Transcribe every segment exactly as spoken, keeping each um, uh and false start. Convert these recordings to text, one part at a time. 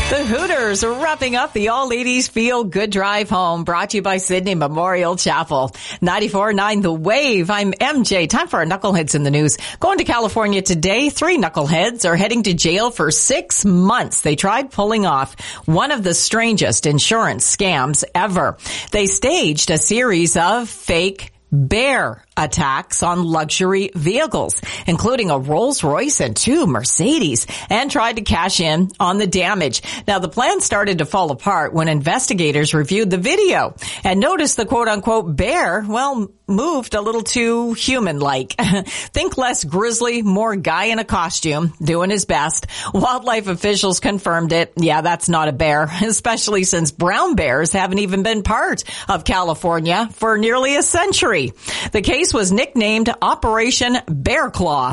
The Hooters are wrapping up the all-ladies feel-good drive home, brought to you by Sydney Memorial Chapel. ninety-four point nine The Wave. I'm M J. Time for our knuckleheads in the news. Going to California today, three knuckleheads are heading to jail for six months. They tried pulling off one of the strangest insurance scams ever. They staged a series of fake bear attacks on luxury vehicles, including a Rolls-Royce and two Mercedes, and tried to cash in on the damage. Now, the plan started to fall apart when investigators reviewed the video and noticed the quote-unquote bear, well, moved a little too human-like. Think less grizzly, more guy in a costume doing his best. Wildlife officials confirmed it. Yeah, that's not a bear, especially since brown bears haven't even been part of California for nearly a century. The case was nicknamed Operation Bear Claw.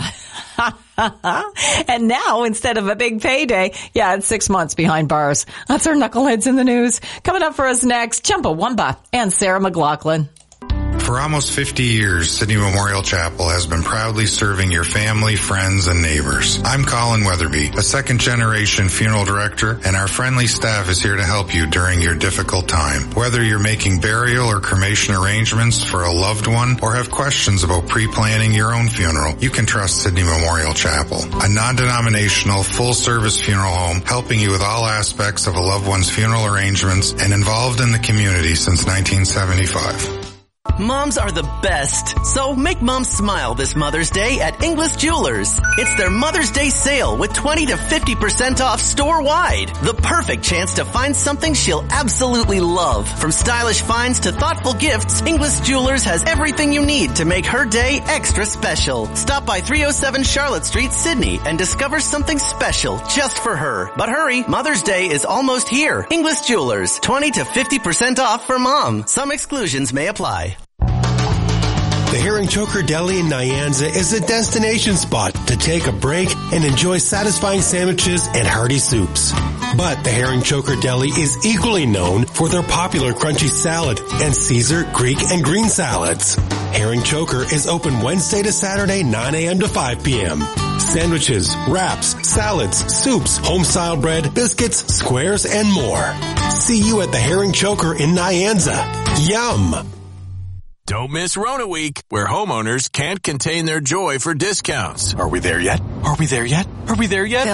And now, instead of a big payday, yeah, it's six months behind bars. That's our knuckleheads in the news. Coming up for us next, Chumbawamba and Sarah McLaughlin. For almost fifty years, Sydney Memorial Chapel has been proudly serving your family, friends, and neighbors. I'm Colin Weatherby, a second-generation funeral director, and our friendly staff is here to help you during your difficult time. Whether you're making burial or cremation arrangements for a loved one or have questions about pre-planning your own funeral, you can trust Sydney Memorial Chapel, a non-denominational, full-service funeral home helping you with all aspects of a loved one's funeral arrangements and involved in the community since nineteen seventy-five. Moms are the best, so make Mom smile this Mother's Day at Inglis Jewelers. It's their Mother's Day sale with twenty to fifty percent off store-wide. The perfect chance to find something she'll absolutely love. From stylish finds to thoughtful gifts, Inglis Jewelers has everything you need to make her day extra special. Stop by three oh seven Charlotte Street, Sydney, and discover something special just for her. But hurry, Mother's Day is almost here. Inglis Jewelers, twenty to fifty percent off for Mom. Some exclusions may apply. The Herring Choker Deli in Nyanza is a destination spot to take a break and enjoy satisfying sandwiches and hearty soups. But the Herring Choker Deli is equally known for their popular crunchy salad and Caesar, Greek, and green salads. Herring Choker is open Wednesday to Saturday, nine a.m. to five p.m. Sandwiches, wraps, salads, soups, home-style bread, biscuits, squares, and more. See you at the Herring Choker in Nyanza. Yum! Don't miss Rona Week, where homeowners can't contain their joy for discounts. Are we there yet? Are we there yet? Are we there yet?